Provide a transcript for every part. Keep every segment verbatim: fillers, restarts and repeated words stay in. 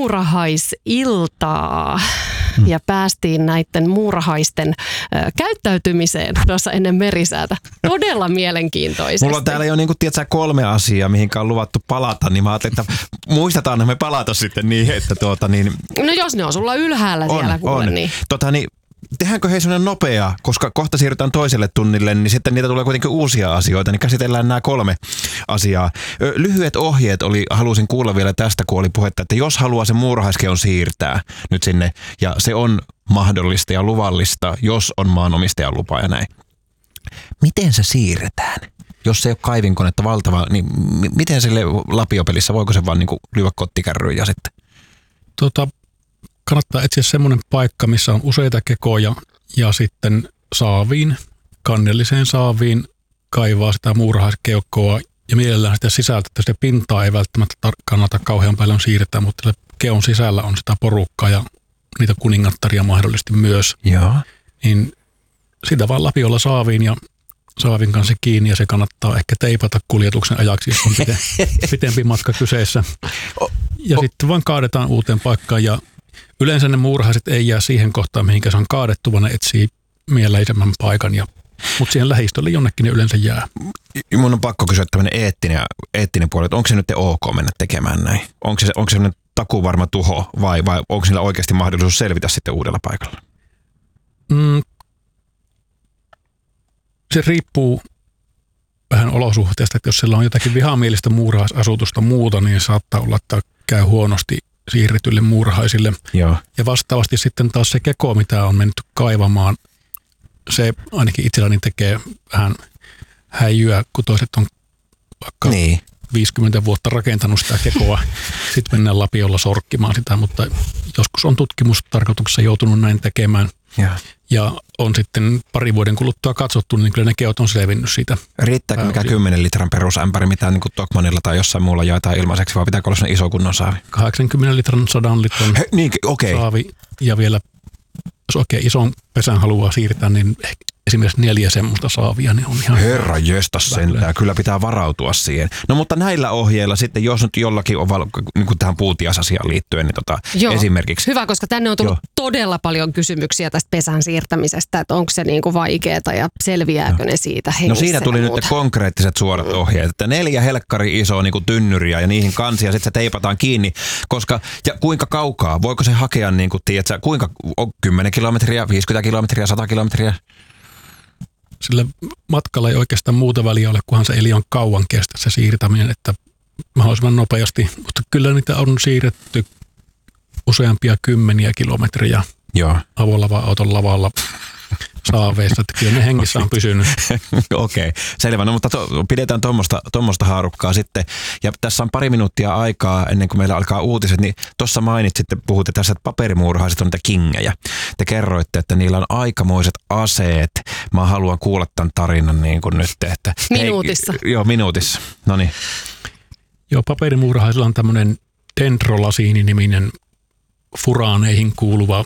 muurahaisiltaa hmm. ja päästiin näiden muurahaisten äh, käyttäytymiseen tuossa ennen merisäätä. Todella mielenkiintoisesti. Mulla on täällä jo niin kuin, tiedätkö, kolme asiaa, mihinkä on luvattu palata, niin mä ajattelin, että muistetaan me palata sitten niin, että tuota niin... No jos ne on sulla ylhäällä on, siellä kuule, on. niin... Tota niin... Tehdäänkö hei sellainen nopea, koska kohta siirrytään toiselle tunnille, niin sitten niitä tulee kuitenkin uusia asioita, niin käsitellään nämä kolme asiaa. Lyhyet ohjeet oli, halusin kuulla vielä tästä, kun oli puhetta, että jos haluaa sen muurahaiskeon siirtää nyt sinne, ja se on mahdollista ja luvallista, jos on maanomistajan lupa ja näin. Miten se siirretään? Jos se ei ole kaivinkonetta valtava, niin m- miten sille lapiopelissä, voiko se vaan niin kuin lyödä kottikärryyn ja sitten? Tota... Kannattaa etsiä semmoinen paikka, missä on useita kekoja ja sitten saaviin, kannelliseen saaviin kaivaa sitä muurahaiskeuhkoa ja mielellään sitä sisältä, että sitä pintaa ei välttämättä tar- kannata kauhean paljon siirtää, mutta keon sisällä on sitä porukkaa ja niitä kuningattaria mahdollisesti myös. Joo. Niin sitä vaan lapiolla saaviin ja saavin kanssa kiinni ja se kannattaa ehkä teipata kuljetuksen ajaksi, jos on pite- pitempi matka kyseessä. Ja sitten vaan kaadetaan uuteen paikkaan ja yleensä ne muurahaiset ei jää siihen kohtaan, mihinkä se on kaadettu, vaan ne etsii mieleisemmän paikan. Ja, mutta siihen lähistölle jonnekin ne yleensä jää. Mun on pakko kysyä tämmöinen eettinen, eettinen puoli, että onko se nyt ok mennä tekemään näin? Onko se, onko se sellainen takuvarma tuho vai, vai onko sillä oikeasti mahdollisuus selvitä sitten uudella paikalla? Mm, se riippuu vähän olosuhteesta, että jos sillä on jotakin vihamielistä muurahaisasutusta muuta, niin saattaa olla, että käy huonosti siirretyille muurahaisille. Joo. Ja vastaavasti sitten taas se keko, mitä on mennyt kaivamaan, se ainakin itselläni tekee vähän häijyä, kun toiset on vaikka niin. viisikymmentä vuotta rakentanut sitä kekoa. Sitten mennään lapiolla sorkkimaan sitä, mutta joskus on tutkimustarkoituksessa joutunut näin tekemään. Ja, ja on sitten pari vuoden kuluttua katsottu, niin kyllä ne keot on selvinnyt siitä. Riittääkö mikä kymmenen litran perusämpäri, mitä niin kuin Tokmanilla tai jossain muulla jaetaan ilmaiseksi, vai pitääkö olla sellainen iso kunnon saavi? kahdeksankymmentä litran, sadan litran He, niin, okay. saavi ja vielä, jos oikein ison pesän haluaa siirtää, niin esimerkiksi neljä semmoista saavia, niin on ihan... Herra jestas sentään, kyllä pitää varautua siihen. No mutta näillä ohjeilla sitten, jos nyt jollakin on val- niin kuin tähän puutiasasiaan liittyen, niin tota, Joo, esimerkiksi... hyvä, koska tänne on tullut Joo. todella paljon kysymyksiä tästä pesän siirtämisestä, että onko se niin kuin vaikeaa ja selviääkö ne siitä hengissä. No siinä tuli nyt muuta. konkreettiset suorat ohjeet, että neljä helkkari isoa niin kuin tynnyriä ja niihin kansia, sitten se teipataan kiinni, koska ja kuinka kaukaa, voiko se hakea niin kuin, tiedätkö, kuinka on kymmenen kilometriä, viisikymmentä kilometriä, sata kilometriä? Sillä matkalla ei oikeastaan muuta väliä ole, kunhan se ei liian kauan kestä se siirtäminen, että mahdollisimman nopeasti. Mutta kyllä niitä on siirretty useampia kymmeniä kilometriä Joo. avolavaa-auton lavalla saaveissa, että kyllä ne hengissä on pysynyt. Okei, okay. Selvä. No mutta to, pidetään tuommoista haarukkaa sitten. Ja tässä on pari minuuttia aikaa ennen kuin meillä alkaa uutiset, niin tuossa mainitsitte, puhutte tässä, että paperimuurahaiset on niitä kingejä. Te kerroitte, että niillä on aikamoiset aseet. Mä haluan kuulla tämän tarinan niin kuin nyt. Että, minuutissa. Hei, joo, minuutissa. No niin. Joo, paperimuurahaisilla on tämmöinen dendrolasiini-niminen furaaneihin kuuluva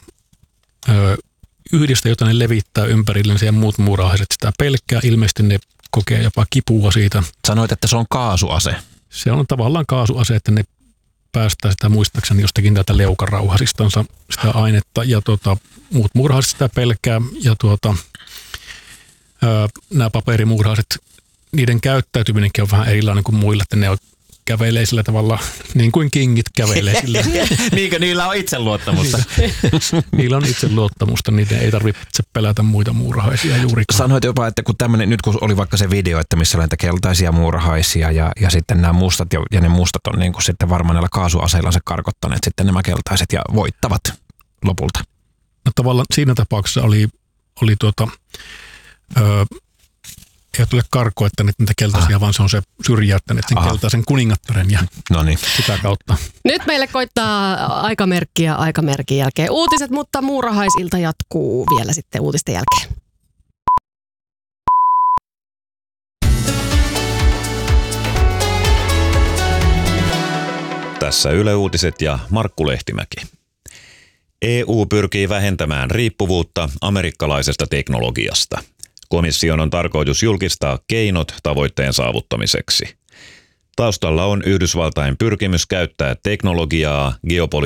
ö, yhdistä, jota ne levittää ympärilleen ja muut muurahaiset sitä pelkkää. Ilmeisesti ne kokee jopa kipua siitä. Sanoit, että se on kaasuase. Se on tavallaan kaasuase, että ne päästää sitä muistaakseni jostakin täältä leukarauhasistansa sitä ainetta. Ja tuota, muut muurahaiset sitä pelkkää. Ja tuota, ää, nämä paperimuurahaiset, niiden käyttäytyminenkin on vähän erilainen kuin muilla, että ne on kävelee sillä tavalla, niin kuin kingit kävelee sillä. Niinkö niillä on itseluottamusta? Niillä on itseluottamusta, niitä ei tarvitse pelätä muita muurahaisia juurikaan. Sanoit jopa, että kun tämmönen, nyt kun oli vaikka se video, että missä on näitä keltaisia muurahaisia ja, ja sitten nämä mustat, ja, ja ne mustat on niin kuin sitten varmaan näillä kaasuaseilla se karkottaneet sitten nämä keltaiset ja voittavat lopulta. No tavallaan siinä tapauksessa oli, oli tuota... Öö, ei tule karkoittaneet niitä keltaisia, ah. vaan se on se syrjäyttäneet sen Aha. keltaisen kuningattaren ja Noniin. sitä kautta. Nyt meille koittaa aikamerkkiä aikamerkin jälkeen uutiset, mutta muurahaisilta jatkuu vielä sitten uutisten jälkeen. Tässä Yle Uutiset ja Markku Lehtimäki. E U pyrkii vähentämään riippuvuutta amerikkalaisesta teknologiasta. Komission on tarkoitus julkistaa keinot tavoitteen saavuttamiseksi. Taustalla on Yhdysvaltain pyrkimys käyttää teknologiaa geopolitiikkaa